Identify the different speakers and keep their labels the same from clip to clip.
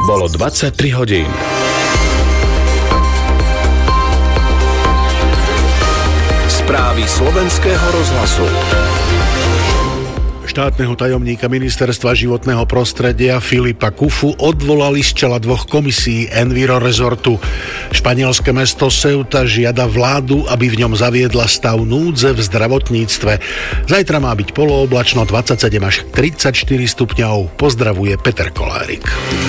Speaker 1: Bolo 23 hodín. Správy Slovenského rozhlasu.
Speaker 2: Štátneho tajomníka ministerstva životného prostredia Filipa Kufu odvolali z čela dvoch komisií Enviro Resortu. Španielské mesto Ceuta žiada vládu, aby v ňom zaviedla stav núdze v zdravotníctve. Zajtra má byť polooblačno 27 až 34 stupňov. Pozdravuje Peter Kolárik.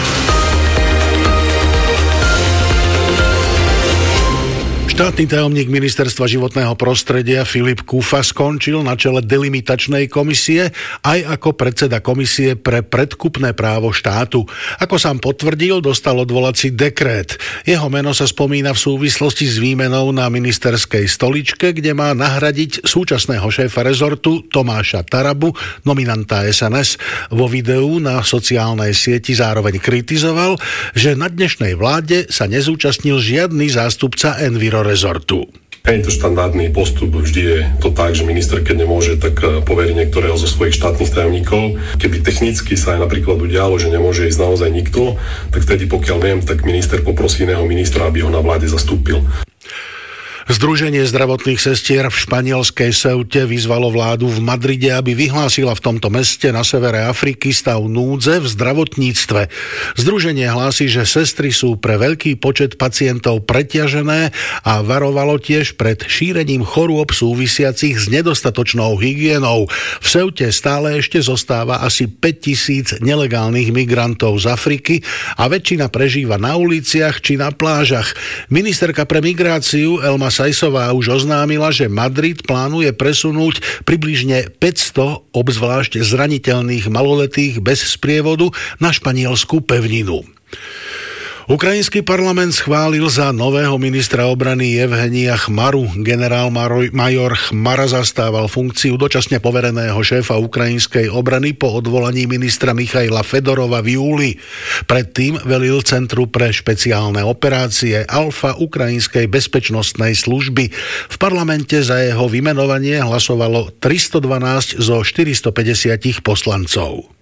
Speaker 2: Štátny tajomník ministerstva životného prostredia Filip Kufa skončil na čele delimitačnej komisie aj ako predseda komisie pre predkupné právo štátu. Ako sám potvrdil, dostal odvolací dekrét. Jeho meno sa spomína v súvislosti s výmenou na ministerskej stoličke, kde má nahradiť súčasného šéfa rezortu Tomáša Tarabu, nominanta SNS. Vo videu na sociálnej sieti zároveň kritizoval, že na dnešnej vláde sa nezúčastnil žiadny zástupca Enviro Rezortu.
Speaker 3: Je to štandardný postup, vždy je to tak, že minister, keď nemôže, tak poverí niektorého zo svojich štátnych tajomníkov. Keby technicky sa aj napríklad udialo, že nemôže ísť naozaj nikto, tak vtedy, pokiaľ viem, tak minister poprosí iného ministra, aby ho na vláde zastúpil.
Speaker 2: Združenie zdravotných sestier v španielskej Ceute vyzvalo vládu v Madride, aby vyhlásila v tomto meste na severe Afriky stav núdze v zdravotníctve. Združenie hlási, že sestry sú pre veľký počet pacientov preťažené a varovalo tiež pred šírením chorôb súvisiacich s nedostatočnou hygienou. V Ceute stále ešte zostáva asi 5 000 nelegálnych migrantov z Afriky a väčšina prežíva na uliciach či na plážach. Ministerka pre migráciu Elma Sajsová už oznámila, že Madrid plánuje presunúť približne 500 obzvlášť zraniteľných maloletých bez sprievodu na španielsku pevninu. Ukrajinský parlament schválil za nového ministra obrany Jevhenija Chmaru. Generál-major Chmara zastával funkciu dočasne povereného šéfa ukrajinskej obrany po odvolaní ministra Michaila Fedorova v júli. Predtým velil Centru pre špeciálne operácie Alfa ukrajinskej bezpečnostnej služby. V parlamente za jeho vymenovanie hlasovalo 312 zo 450 poslancov.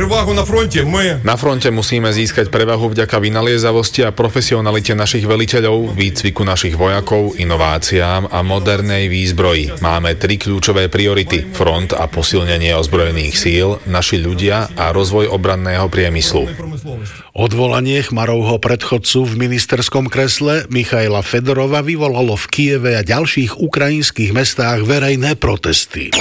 Speaker 4: Na fronte musíme získať prevahu vďaka vynaliezavosti a profesionalite našich veliteľov, výcviku našich vojakov, inováciám a modernej výzbroji. Máme 3 kľúčové priority: front a posilnenie ozbrojených síl, naši ľudia a rozvoj obranného priemyslu.
Speaker 2: Odvolanie Chmarovho predchodcu v ministerskom kresle Michaila Fedorova vyvolalo v Kyjeve a ďalších ukrajinských mestách verejné protesty.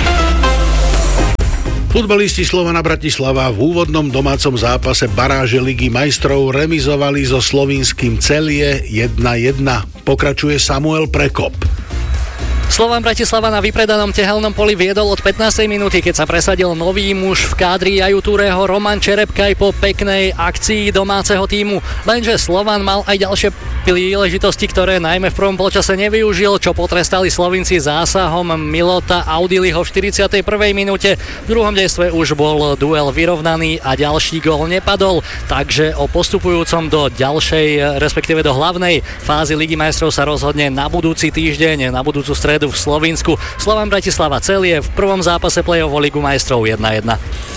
Speaker 2: Futbalisti Slovana Bratislava v úvodnom domácom zápase baráže Ligy majstrov remizovali so slovinským Celie 1-1. Pokračuje Samuel Prekop.
Speaker 5: Slovan Bratislava na vypredanom tehelnom poli viedol od 15. minúty, keď sa presadil nový muž v kádri Jaju Túreho Roman Čerepkaj po peknej akcii domáceho tímu. Lenže Slovan mal aj ďalšie príležitosti, ktoré najmä v prvom polčase nevyužil, čo potrestali Slovinci zásahom Milota Audiliho v 41. minúte. V druhom dejstve už bol duel vyrovnaný a ďalší gól nepadol, takže o postupujúcom do ďalšej, respektíve do hlavnej fázy Ligy majstrov sa rozhodne na budúci týždeň, na budúcu stredu v Slovinsku. Slovan Bratislava Celie v prvom zápase play-off o Ligu majstrov 1-1.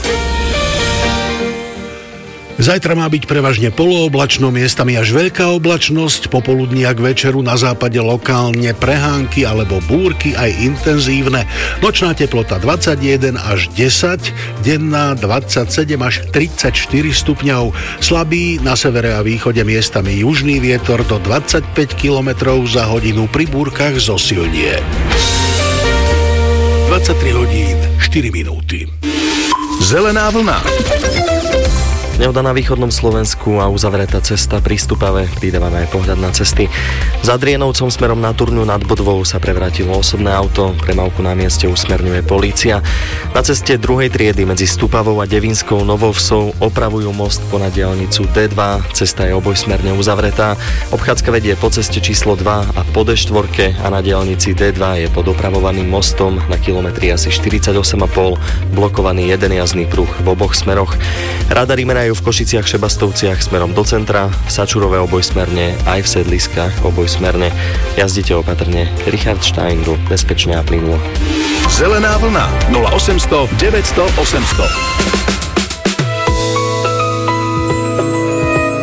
Speaker 2: Zajtra má byť prevažne polooblačno, miestami až veľká oblačnosť, popoludní a k večeru na západe lokálne prehánky alebo búrky aj intenzívne. Nočná teplota 21 až 10, denná 27 až 34 stupňov. Slabý na severe a východe miestami južný vietor do 25 km za hodinu, pri búrkach zosilnie. 23 hodín 4 minúty.
Speaker 1: Zelená vlna.
Speaker 6: Nehoda na východnom Slovensku a uzavretá cesta pri Stupave. Pridávame aj pohľad na cesty. Za Drienovcom smerom na Turňu nad Bodvou sa prevrátilo osobné auto. Premávku na mieste usmerňuje polícia. Na ceste druhej triedy medzi Stupavou a Devinskou Novovsou opravujú most ponad diaľnicu D2. Cesta je obojsmerne uzavretá. Obchádzka vedie po ceste číslo 2 a po D4 a na diaľnici D2 je pod opravovaným mostom na kilometri asi 48,5 blokovaný jeden jazdný pruh v oboch smeroch. Radary merajú v Košiciach, Šebastovciach smerom do centra, v Sačurove obojsmerne, aj v Sedliskách obojsmerne. Jazdite opatrne. Richard Steindl, bezpečne a plynulo.
Speaker 1: Zelená vlna 0800 900 800.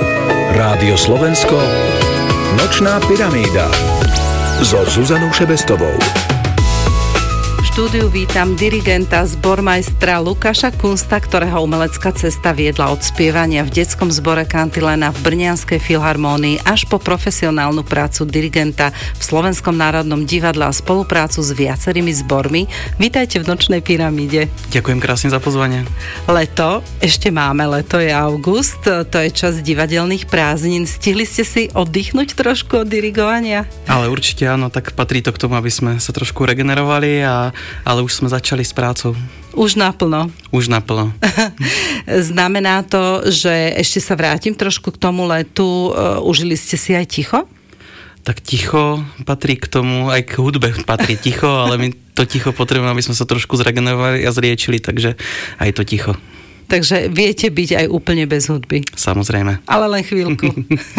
Speaker 1: Rádio Slovensko, Nočná pyramída so Zuzanou Šebestovou.
Speaker 7: V štúdiu vítam dirigenta zbormajstra Lukáša Kunsta, ktorého umelecká cesta viedla od spievania v detskom zbore Kantilena v Brňanskej filharmónii až po profesionálnu prácu dirigenta v Slovenskom národnom divadle a spoluprácu s viacerými zbormi. Vítajte v Nočnej pyramíde.
Speaker 8: Ďakujem krásne za pozvanie.
Speaker 7: Leto, ešte máme leto, je august, to je čas divadelných prázdnin. Stihli ste si oddychnúť trošku od dirigovania?
Speaker 8: Ale určite áno, tak patrí to k tomu, aby sme sa trošku regenerovali, ale už sme začali s prácou.
Speaker 7: Už naplno.
Speaker 8: Už naplno.
Speaker 7: Znamená to, že ešte sa vrátim trošku k tomu letu. Užili ste si aj ticho?
Speaker 8: Tak ticho patrí k tomu, aj k hudbe patrí ticho, ale my to ticho potrebujeme, aby sme sa trošku zregenerovali a zriečili, takže aj to ticho.
Speaker 7: Takže viete byť aj úplne bez hudby.
Speaker 8: Samozrejme.
Speaker 7: Ale len chvíľku.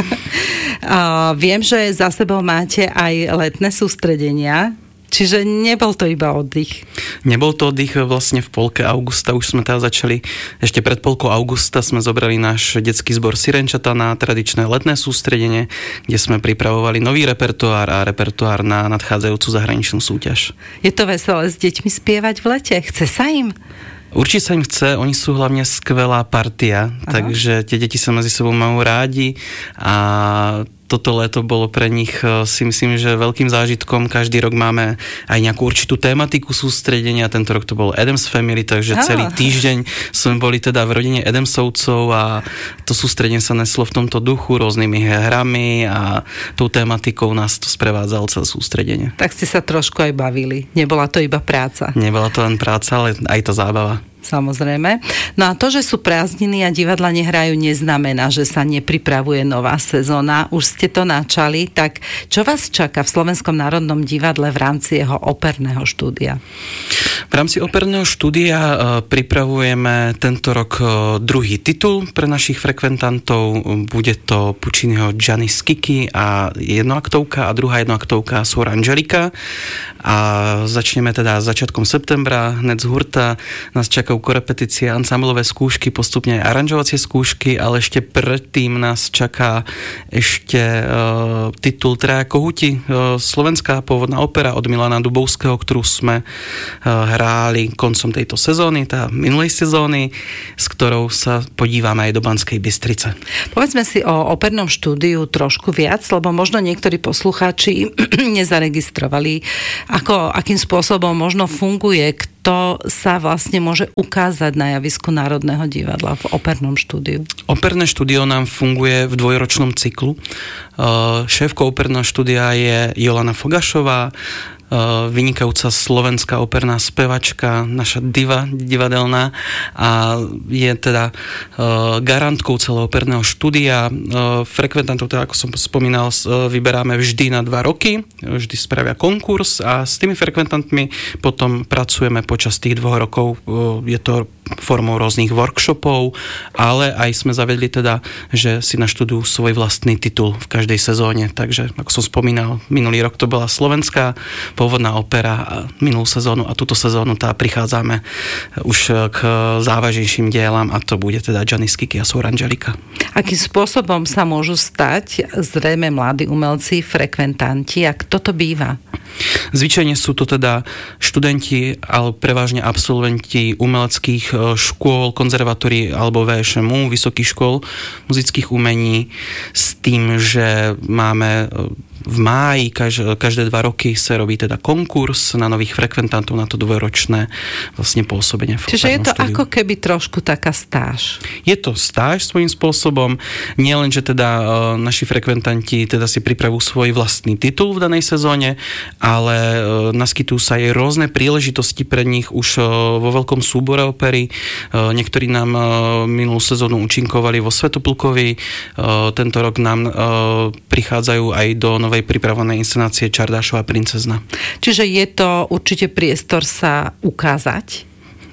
Speaker 7: Viem, že za sebou máte aj letné sústredenia. Čiže nebol to iba oddych.
Speaker 8: Nebol to oddych, vlastne v polke augusta už sme teda začali, ešte pred polkou augusta sme zobrali náš detský zbor Sirenčata na tradičné letné sústredenie, kde sme pripravovali nový repertoár a repertoár na nadchádzajúcu zahraničnú súťaž.
Speaker 7: Je to veselé s deťmi spievať v lete? Chce sa im?
Speaker 8: Určite sa im chce, oni sú hlavne skvelá partia, takže tie deti sa medzi sebou majú rádi a toto leto bolo pre nich, si myslím, že veľkým zážitkom. Každý rok máme aj nejakú určitú tematiku sústredenia. Tento rok to bol Addams Family, takže celý týždeň sme boli teda v rodine Addamsovcov a to sústredenie sa neslo v tomto duchu rôznymi hrami a tou tematikou nás to sprevádzalo celé sústredenie.
Speaker 7: Tak ste sa trošku aj bavili. Nebola to iba práca.
Speaker 8: Nebola to len práca, ale aj tá zábava.
Speaker 7: Samozrejme. No a to, že sú prázdniny a divadla nehrajú, neznamená, že sa nepripravuje nová sezóna. Už ste to načali, tak čo vás čaká v Slovenskom národnom divadle v rámci jeho operného štúdia?
Speaker 8: V rámci operného štúdia pripravujeme tento rok druhý titul pre našich frekventantov. Bude to Pucciniho Gianni Schicchi a jednoaktovka a druhá jednoaktovka Suor Angelika. A začneme teda začiatkom septembra, hned z hurta. Nás čakajú korepetície, ansámblové skúšky, postupne aj aranžovacie skúšky, ale ešte predtým nás čaká ešte titul Traja kohuti, slovenská pôvodná opera od Milana Dubovského, ktorú sme hráli koncom tejto sezóny, tá minulej sezóny, s ktorou sa podívame aj do Banskej Bystrice. Povedzme
Speaker 7: si o opernom štúdiu trošku viac, lebo možno niektorí poslucháči nezaregistrovali, akým spôsobom možno funguje, kto sa vlastne môže ukázať na javisku Národného divadla v opernom štúdiu.
Speaker 8: Operné štúdio nám funguje v dvojročnom cyklu. Šéfkou operného štúdia je Jolana Fogašová, vynikajúca slovenská operná spevačka, naša diva divadelná a je teda garantkou celého operného štúdia. Frekventantov, teda ako som spomínal, vyberáme vždy na 2 roky, vždy spravia konkurs a s tými frekventantmi potom pracujeme počas tých 2 rokov. Je to formou rôznych workshopov, ale aj sme zavedli teda, že si naštudujú svoj vlastný titul v každej sezóne. Takže, ako som spomínal, minulý rok to bola slovenská pôvodná opera a minulú sezónu a túto sezónu prichádzame už k závažnejším dielam a to bude teda Gianni Schicchi a Suor Angelika.
Speaker 7: Akým spôsobom sa môžu stať zrejme mladí umelci, frekventanti a kto to býva?
Speaker 8: Zvyčajne sú to teda študenti, ale prevažne absolventi umeleckých škôl, konzervatórií alebo VŠMU, vysokých škôl muzických umení, s tým, že máme v máji každé 2 roky sa robí teda konkurs na nových frekventantov na to dvojročné vlastne pôsobenie.
Speaker 7: Čiže je to štúdiu. Ako keby trošku taká stáž.
Speaker 8: Je to stáž svojím spôsobom. Nie len, že teda naši frekventanti teda si pripravujú svoj vlastný titul v danej sezóne, ale naskytujú sa aj rôzne príležitosti pre nich už vo veľkom súbore opery. Niektorí nám minulú sezónu účinkovali vo Svätoplukovi. Tento rok nám prichádzajú aj do novej pripravenej inscenácie Čardášova princezna.
Speaker 7: Čiže je to určite priestor sa ukázať?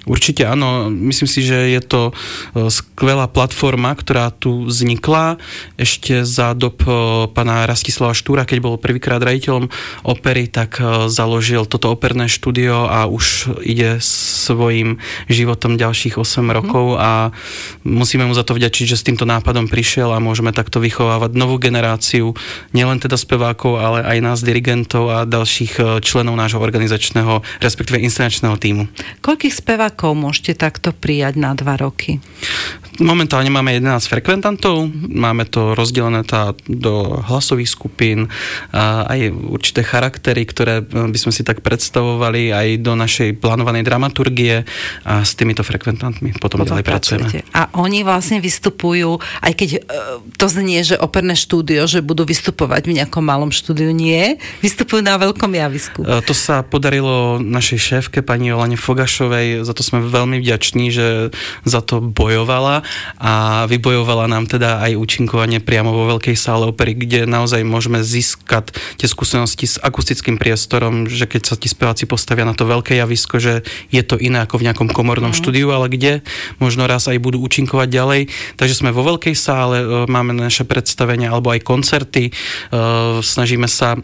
Speaker 8: Určite áno, myslím si, že je to skvelá platforma, ktorá tu vznikla ešte za dob pána Rastislava Štúra, keď bol prvýkrát riaditeľom opery, tak založil toto operné štúdio a už ide svojím životom ďalších 8 rokov a musíme mu za to vďačiť, že s týmto nápadom prišiel a môžeme takto vychovávať novú generáciu, nielen teda spevákov, ale aj nás, dirigentov a ďalších členov nášho organizačného, respektíve inscenačného tímu.
Speaker 7: Koľkých spevákov môžete takto prijať na 2 roky?
Speaker 8: Momentálne máme 11 frekventantov, máme to rozdelené do hlasových skupín, aj určité charaktery, ktoré by sme si tak predstavovali aj do našej plánovanej dramaturgie a s týmito frekventantmi potom ďalej pracujeme.
Speaker 7: A oni vlastne vystupujú, aj keď to znie, že operné štúdio, že budú vystupovať v nejakom malom štúdiu, nie, vystupujú na veľkom javisku.
Speaker 8: To sa podarilo našej šéfke, pani Jolane Fogašovej, za to sme veľmi vďační, že za to bojovala a vybojovala nám teda aj účinkovanie priamo vo veľkej sále opery, kde naozaj môžeme získať tie skúsenosti s akustickým priestorom, že keď sa tí speváci postavia na to veľké javisko, že je to iné ako v nejakom komornom štúdiu, ale kde možno raz aj budú účinkovať ďalej. Takže sme vo veľkej sále, máme naše predstavenia alebo aj koncerty, snažíme sa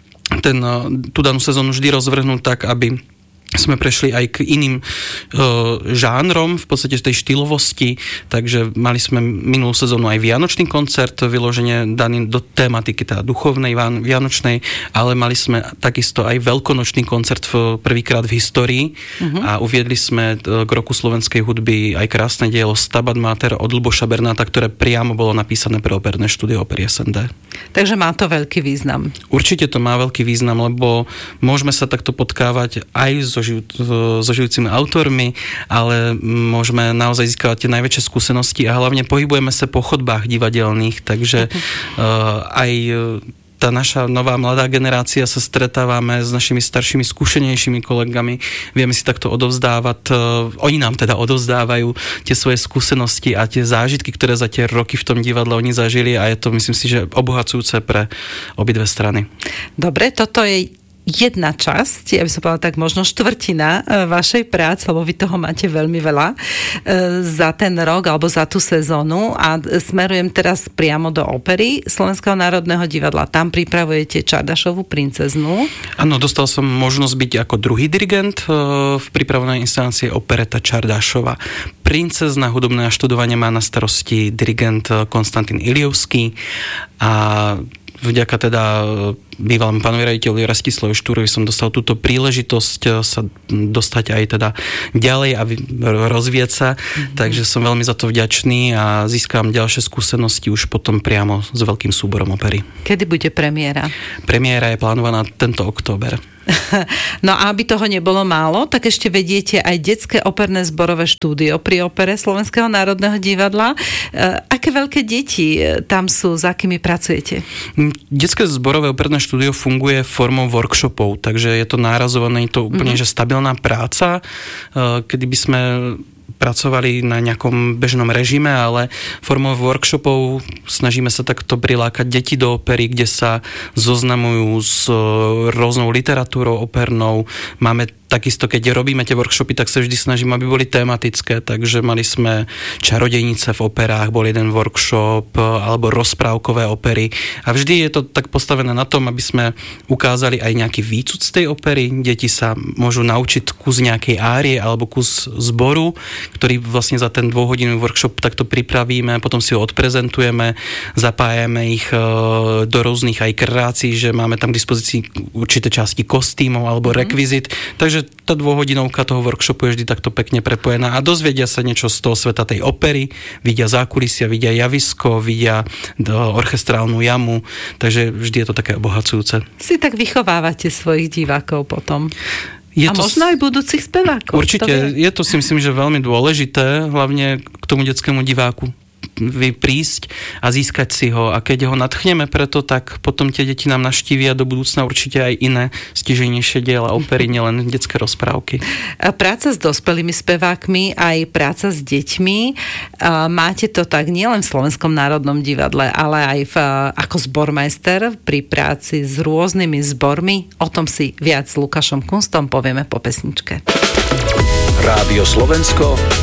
Speaker 8: tú danú sezónu vždy rozvrhnúť tak, aby sme prešli aj k iným žánrom, v podstate z tej štýlovosti, takže mali sme minulú sezónu aj vianočný koncert, vyloženie daný do tematiky teda duchovnej, vianočnej, ale mali sme takisto aj veľkonočný koncert prvýkrát v histórii a uviedli sme k roku slovenskej hudby aj krásne dielo Stabat Mater od Ľuboša Bernáta, ktoré priamo bolo napísané pre operné štúdio opery SND.
Speaker 7: Takže má to veľký význam.
Speaker 8: Určite to má veľký význam, lebo môžeme sa takto potkávať aj so žijúcimi autormi, ale môžeme naozaj získavať tie najväčšie skúsenosti a hlavne pohybujeme sa po chodbách divadelných, takže aj tá naša nová mladá generácia sa stretávame s našimi staršími, skúsenejšími kolegami, vieme si takto odovzdávať, oni nám teda odovzdávajú tie svoje skúsenosti a tie zážitky, ktoré za tie roky v tom divadle oni zažili a je to, myslím si, že obohacujúce pre obidve strany.
Speaker 7: Dobre, toto je jedna časť, ja by som povedala tak možno štvrtina vašej práce, lebo vy toho máte veľmi veľa za ten rok alebo za tú sezónu a smerujem teraz priamo do opery Slovenského národného divadla. Tam pripravujete Čardášovú princeznú.
Speaker 8: Áno, dostal som možnosť byť ako druhý dirigent v pripravenej instancii opereta Čardášova. Princezna hudobné študovanie má na starosti dirigent Konstantín Iliovský a vďaka teda bývalému pánovi riaditeľovi Rastislavovi Štúrovi som dostal túto príležitosť sa dostať aj teda ďalej a rozvíjať sa, takže som veľmi za to vďačný a získam ďalšie skúsenosti už potom priamo s veľkým súborom opery.
Speaker 7: Kedy bude premiéra?
Speaker 8: Premiéra je plánovaná tento október.
Speaker 7: No a aby toho nebolo málo, tak ešte vediete aj detské operné zborové štúdio pri opere Slovenského národného divadla. Aké veľké deti tam sú, za akými pracujete?
Speaker 8: Detské zborové operné štúdio funguje formou workshopov, takže je to nárazované, to úplne že stabilná práca, kedy by sme pracovali na nejakom bežnom režime, ale formou workshopov snažíme sa takto prilákať deti do opery, kde sa zoznamujú s rôznou literatúrou opernou. Máme takisto, keď robíme tie workshopy, tak sa vždy snažím, aby boli tematické, takže mali sme čarodejnice v operách, bol jeden workshop, alebo rozprávkové opery. A vždy je to tak postavené na tom, aby sme ukázali aj nejaký výcud z tej opery. Deti sa môžu naučiť kus nejakej árie alebo kus zboru, ktorý vlastne za ten 2-hodinový workshop takto pripravíme, potom si ho odprezentujeme, zapájame ich do rôznych aj kreácií, že máme tam k dispozícii určité časti kostýmov alebo rekvizit. Takže tá 2-hodinovka toho workshopu je vždy takto pekne prepojená a dozvedia sa niečo z toho sveta tej opery, vidia zákulisia, vidia javisko, vidia orchestrálnu jamu, takže vždy je to také obohacujúce. Si
Speaker 7: tak vychovávate svojich divákov potom. A možno aj budúcich spevákov.
Speaker 8: Určite, je to si myslím, že veľmi dôležité, hlavne k tomu detskému diváku prísť a získať si ho a keď ho nadchneme preto, tak potom tie deti nám navštívia do budúcna určite aj iné stíženejšie diela opery, nielen detské rozprávky.
Speaker 7: Práca s dospelými spevákmi, aj práca s deťmi, máte to tak nielen v Slovenskom národnom divadle, ale aj ako zbormajster pri práci s rôznymi zbormi. O tom si viac s Lukášom Kunstom povieme po pesničke.
Speaker 1: Rádio Slovensko,